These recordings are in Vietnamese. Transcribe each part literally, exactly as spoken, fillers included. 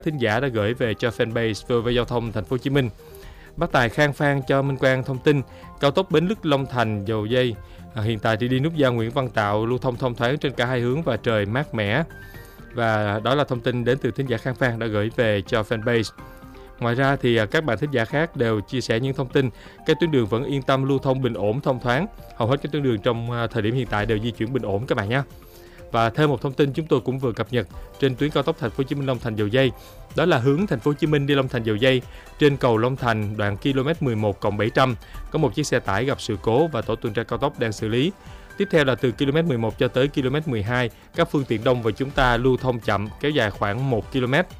Thính giả đã gửi về cho fanpage vê o vê Giao thông Thành phố Hồ Chí Minh. Bác Tài khang phan cho Minh Quang thông tin cao tốc Bến Lức Long Thành dầu dây à, hiện tại thì đi nút giao Nguyễn Văn Tạo lưu thông thông thoáng trên cả hai hướng và trời mát mẻ. Và đó là thông tin đến từ thính giả khang phan đã gửi về cho fanpage. Ngoài ra thì các bạn thính giả khác đều chia sẻ những thông tin các tuyến đường vẫn yên tâm lưu thông bình ổn thông thoáng. Hầu hết các tuyến đường trong thời điểm hiện tại đều di chuyển bình ổn các bạn nhé. Và thêm một thông tin chúng tôi cũng vừa cập nhật trên tuyến cao tốc Thành phố Hồ Chí Minh Long Thành dầu dây, đó là hướng Thành phố Hồ Chí Minh đi Long Thành dầu dây trên cầu Long Thành đoạn ki lô mét mười một cộng bảy trăm có một chiếc xe tải gặp sự cố và tổ tuần tra cao tốc đang xử lý. Tiếp theo là từ ki lô mét mười một cho tới ki lô mét mười hai, các phương tiện đông và chúng ta lưu thông chậm kéo dài khoảng một ki lô mét.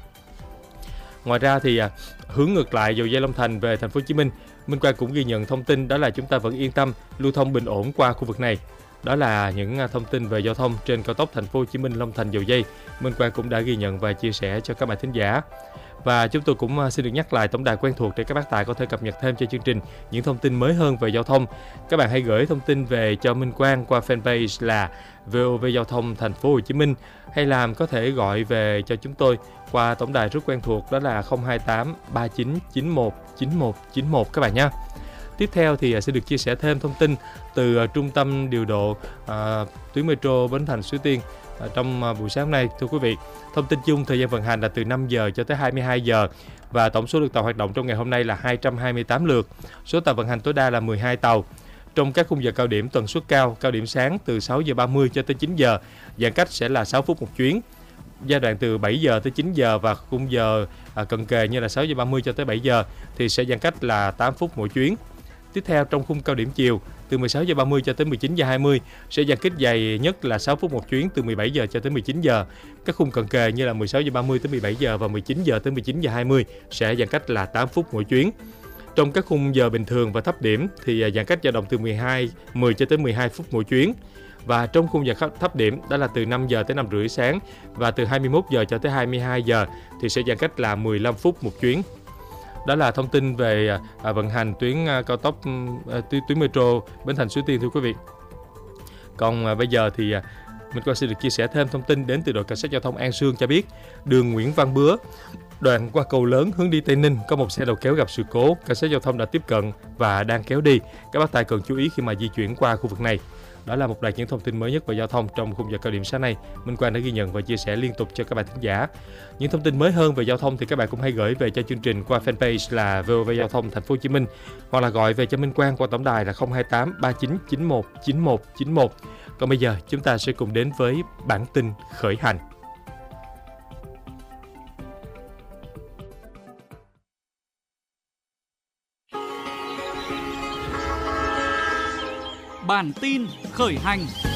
Ngoài ra thì à, hướng ngược lại dầu dây Long Thành về Thành phố Hồ Chí Minh, Minh Quang cũng ghi nhận thông tin đó là chúng ta vẫn yên tâm lưu thông bình ổn qua khu vực này. Đó là những thông tin về giao thông trên cao tốc Thành phố Hồ Chí Minh Long Thành dầu dây. Minh Quang cũng đã ghi nhận và chia sẻ cho các bạn thính giả. Và chúng tôi cũng xin được nhắc lại tổng đài quen thuộc để các bác tài có thể cập nhật thêm cho chương trình những thông tin mới hơn về giao thông. Các bạn hãy gửi thông tin về cho Minh Quang qua fanpage là vê o vê Giao thông Thành phố Hồ Chí Minh, hay là có thể gọi về cho chúng tôi qua tổng đài rất quen thuộc đó là không hai tám ba chín chín một chín một chín một các bạn nhé. Tiếp theo thì sẽ được chia sẻ thêm thông tin từ trung tâm điều độ à, tuyến metro Bến Thành Suối Tiên à, trong à, buổi sáng hôm nay. Thưa quý vị, thông tin chung thời gian vận hành là từ năm giờ cho tới hai mươi hai giờ và tổng số lượt tàu hoạt động trong ngày hôm nay là hai trăm hai mươi tám lượt. Số tàu vận hành tối đa là mười hai tàu. Trong các khung giờ cao điểm tần suất cao, cao điểm sáng từ sáu giờ ba mươi cho tới chín giờ, giãn cách sẽ là sáu phút một chuyến. Giai đoạn từ bảy giờ tới chín giờ và khung giờ à, cận kề như là sáu giờ ba mươi cho tới bảy giờ thì sẽ giãn cách là tám phút mỗi chuyến. Tiếp theo trong khung cao điểm chiều từ mười sáu giờ ba mươi cho tới mười chín giờ hai mươi sẽ giãn cách dài nhất là sáu phút một chuyến từ mười bảy giờ cho tới mười chín giờ. Các khung cận kề như là mười sáu giờ ba mươi tới mười bảy giờ và mười chín giờ tới mười chín giờ hai mươi sẽ giãn cách là tám phút mỗi chuyến. Trong các khung giờ bình thường và thấp điểm thì giãn cách dao động từ mười hai, mười cho tới mười hai phút mỗi chuyến. Và trong khung giờ thấp điểm đó là từ năm giờ tới năm rưỡi sáng và từ hai mươi mốt giờ cho tới hai mươi hai giờ thì sẽ giãn cách là mười lăm phút một chuyến. Đó là thông tin về à, vận hành tuyến à, cao tốc à, tuyến, tuyến metro Bến Thành Suối Tiên thưa quý vị. Còn à, bây giờ thì à, mình có sẽ được chia sẻ thêm thông tin đến từ đội cảnh sát giao thông An Sương cho biết đường Nguyễn Văn Bứa đoạn qua cầu lớn hướng đi Tây Ninh có một xe đầu kéo gặp sự cố, cảnh sát giao thông đã tiếp cận và đang kéo đi. Các bác tài cần chú ý khi mà di chuyển qua khu vực này. Đó là một loạt những thông tin mới nhất về giao thông trong khung giờ cao điểm sáng nay. Minh Quang đã ghi nhận và chia sẻ liên tục cho các bạn thính giả. Những thông tin mới hơn về giao thông thì các bạn cũng hãy gửi về cho chương trình qua fanpage là vê o vê Giao thông Thành phố Hồ Chí Minh hoặc là gọi về cho Minh Quang qua tổng đài là không hai tám ba chín chín một chín một chín một. Còn bây giờ chúng ta sẽ cùng đến với bản tin khởi hành. Bản tin khởi hành.